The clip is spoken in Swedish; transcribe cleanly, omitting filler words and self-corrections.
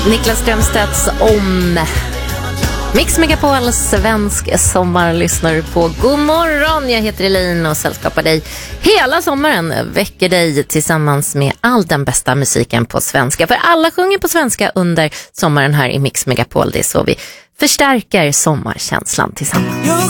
Niklas Strömstedts om Mix Megapol, svensk sommar lyssnar du på. God morgon, jag heter Elin och sällskapar dig hela sommaren. Väcker dig tillsammans med all den bästa musiken på svenska. För alla sjunger på svenska under sommaren här i Mix Megapol. Det är så vi förstärker sommarkänslan tillsammans.